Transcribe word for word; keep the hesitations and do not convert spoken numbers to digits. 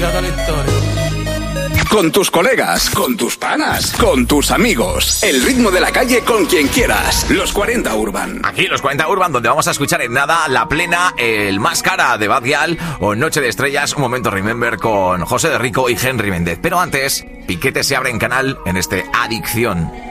Con tus colegas, con tus panas, con tus amigos. El ritmo de la calle con quien quieras. Los cuarenta Urban. Aquí los cuarenta Urban, donde vamos a escuchar en nada La Plena, El Máscara de Bad Gyal o Noche de Estrellas, un momento Remember con José de Rico y Henry Méndez. Pero antes, Piquete se abre en canal en este Adicción.